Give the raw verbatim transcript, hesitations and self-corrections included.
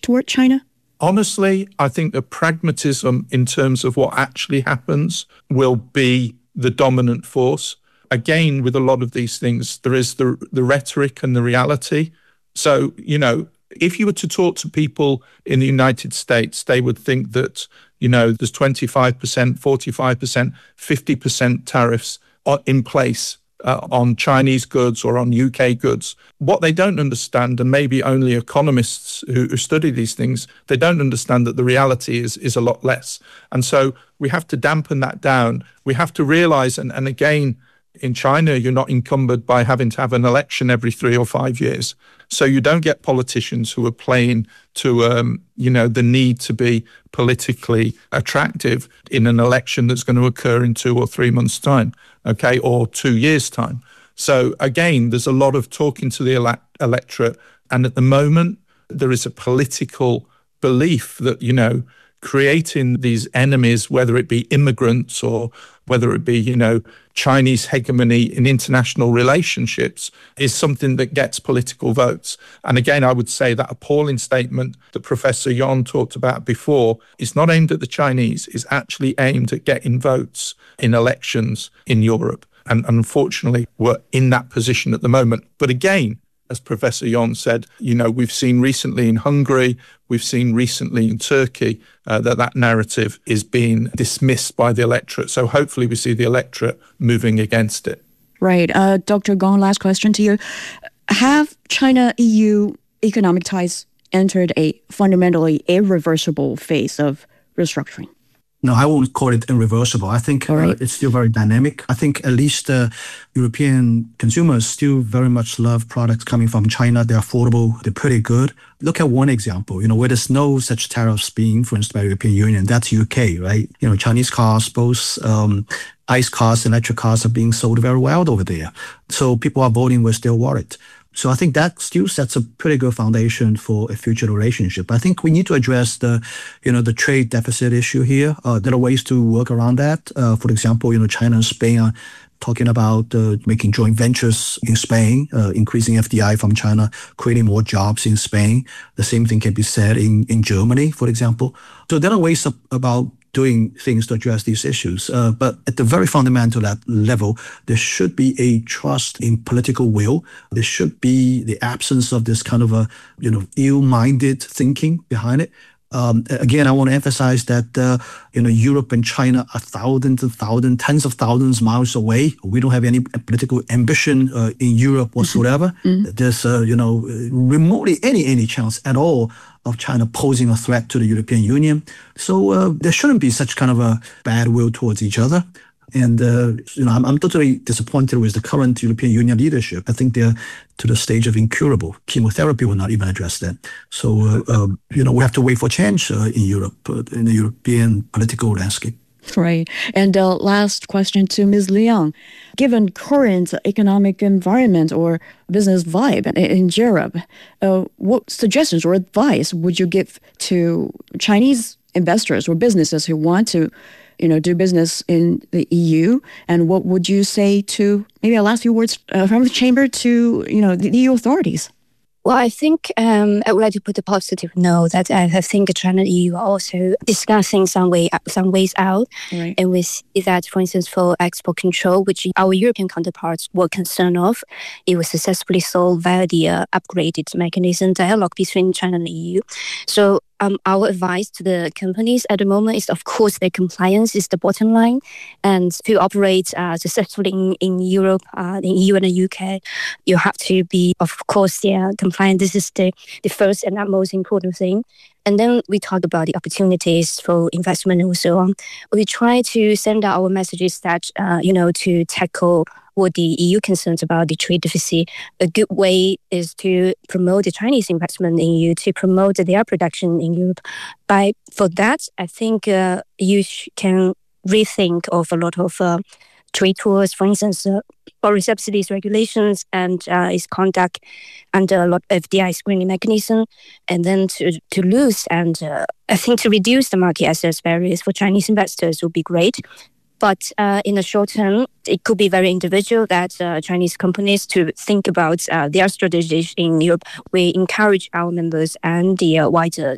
toward China? Honestly, I think the pragmatism in terms of what actually happens will be the dominant force. Again, with a lot of these things, there is the the rhetoric and the reality. So, you know, if you were to talk to people in the United States, they would think that, you know, there's twenty-five percent, forty-five percent, fifty percent tariffs in place uh, on Chinese goods or on U K goods. What they don't understand, and maybe only economists who, who study these things, they don't understand that the reality is, is a lot less. And so we have to dampen that down. We have to realize, and, and again, in China, you're not encumbered by having to have an election every three or five years. So you don't get politicians who are playing to, um, you know, the need to be politically attractive in an election that's going to occur in two or three months' time, okay, or two years' time. So again, there's a lot of talking to the ele- electorate. And at the moment, there is a political belief that, you know, creating these enemies, whether it be immigrants or whether it be, you know, Chinese hegemony in international relationships, is something that gets political votes. And again, I would say that appalling statement that Professor Yon talked about before is not aimed at the Chinese, is actually aimed at getting votes in elections in Europe. And unfortunately, we're in that position at the moment. But again, as Professor Yon said, you know, we've seen recently in Hungary, we've seen recently in Turkey uh, that that narrative is being dismissed by the electorate. So hopefully we see the electorate moving against it. Right. Uh, Doctor Gong, last question to you. Have China-E U economic ties entered a fundamentally irreversible phase of restructuring? No, I won't call it irreversible. I think right. uh, it's still very dynamic. I think at least uh, European consumers still very much love products coming from China. They're affordable. They're pretty good. Look at one example, you know, where there's no such tariffs being influenced by the European Union. That's U K, right? You know, Chinese cars, both um, ICE cars, electric cars are being sold very well over there. So people are voting with their wallet. So I think that still sets a pretty good foundation for a future relationship. I think we need to address the, you know, the trade deficit issue here. Uh, there are ways to work around that. Uh, for example, you know, China and Spain are talking about uh, making joint ventures in Spain, uh, increasing F D I from China, creating more jobs in Spain. The same thing can be said in, in Germany, for example. So there are ways of, about doing things to address these issues. Uh, but at the very fundamental level, there should be a trust in political will. There should be the absence of this kind of a, you know, ill-minded thinking behind it. Um, again, I want to emphasize that, uh, you know, Europe and China are thousands and thousands, tens of thousands of miles away. We don't have any political ambition uh, in Europe whatsoever. Mm-hmm. There's, uh, you know, remotely any, any chance at all of China posing a threat to the European Union. So uh, there shouldn't be such kind of a bad will towards each other. And, uh, you know, I'm, I'm totally disappointed with the current European Union leadership. I think they're to the stage of incurable. Chemotherapy will not even address that. So, uh, uh, you know, we have to wait for change uh, in Europe, uh, in the European political landscape. Right. And uh, last question to Miz Liang. Given current economic environment or business vibe in, in Europe, uh, what suggestions or advice would you give to Chinese investors or businesses who want to, you know, do business in the E U? And what would you say to, maybe a last few words uh, from the chamber to, you know, the E U authorities? Well, I think um, I would like to put a positive note that I think China and E U are also discussing some way some ways out. Right. And we see that, for instance, for export control, which our European counterparts were concerned of, it was successfully solved via the uh, upgraded mechanism dialogue between China and E U. So Um, our advice to the companies at the moment is, of course, their compliance is the bottom line. And to operate uh, successfully in, in Europe, uh, in E U and the U K, you have to be, of course, yeah, compliant. This is the, the first and most important thing. And then we talk about the opportunities for investment and so on. We try to send out our messages that, uh, you know, to tackle what the E U concerns about the trade deficit. A good way is to promote the Chinese investment in E U, to promote their production in Europe. By for that, I think uh, you sh- can rethink of a lot of uh, trade tours, for instance, uh, foreign subsidies regulations and uh, its conduct under a lot of F D I screening mechanism, and then to to lose and uh, I think to reduce the market access barriers for Chinese investors would be great. But uh, in the short term, it could be very individual that uh, Chinese companies to think about uh, their strategies in Europe. We encourage our members and the uh, wider